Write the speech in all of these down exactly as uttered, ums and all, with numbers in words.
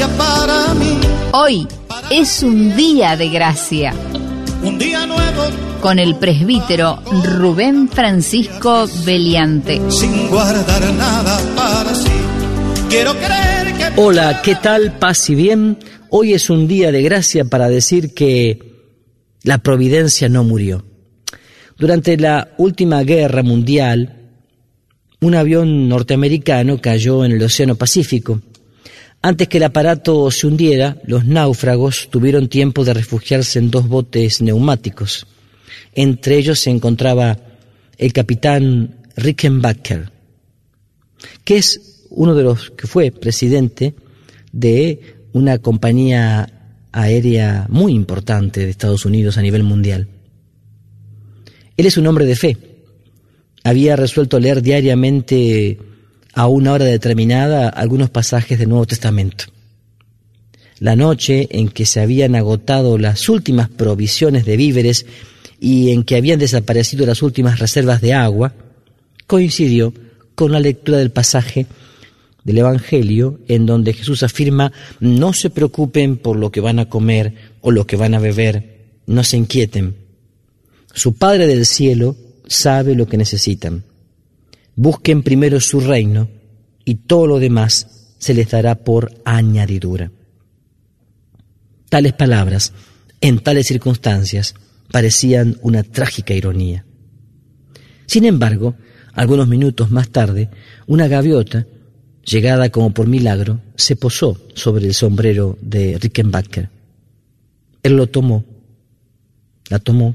gracia para mí. Hoy es un día de gracia. Un día nuevo. Con el presbítero Rubén Francisco Beliante. Sin guardar nada para sí. Quiero creer que... Hola, ¿qué tal? Paz y bien. Hoy es un día de gracia para decir que la providencia no murió. Durante la última guerra mundial, un avión norteamericano cayó en el Océano Pacífico. Antes que el aparato se hundiera, los náufragos tuvieron tiempo de refugiarse en dos botes neumáticos. Entre ellos se encontraba el capitán Rickenbacker, que es uno de los que fue presidente de una compañía aérea muy importante de Estados Unidos a nivel mundial. Él es un hombre de fe. Había resuelto leer diariamente a una hora determinada algunos pasajes del Nuevo Testamento. La noche en que se habían agotado las últimas provisiones de víveres y en que habían desaparecido las últimas reservas de agua, coincidió con la lectura del pasaje del Evangelio en donde Jesús afirma: no se preocupen por lo que van a comer o lo que van a beber, no se inquieten. Su Padre del cielo sabe lo que necesitan. Busquen primero su reino y todo lo demás se les dará por añadidura. Tales palabras, en tales circunstancias, parecían una trágica ironía. Sin embargo, algunos minutos más tarde, una gaviota, llegada como por milagro, se posó sobre el sombrero de Rickenbacker. Él lo tomó, la tomó,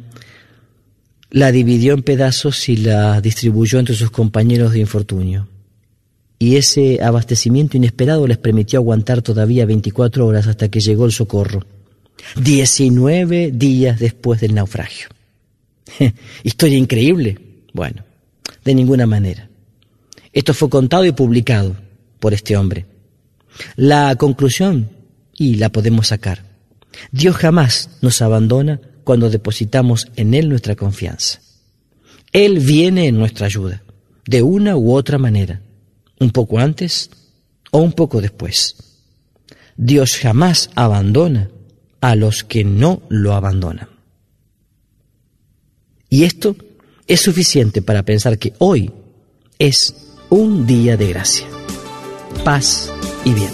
la dividió en pedazos y la distribuyó entre sus compañeros de infortunio. Y ese abastecimiento inesperado les permitió aguantar todavía veinticuatro horas hasta que llegó el socorro. diecinueve días después del naufragio. ¿Historia increíble? Bueno, de ninguna manera. Esto fue contado y publicado por este hombre. La conclusión, y la podemos sacar: Dios jamás nos abandona cuando depositamos en Él nuestra confianza. Él viene en nuestra ayuda, de una u otra manera, un poco antes o un poco después. Dios jamás abandona a los que no lo abandonan. Y esto es suficiente para pensar que hoy es un día de gracia, paz y bien.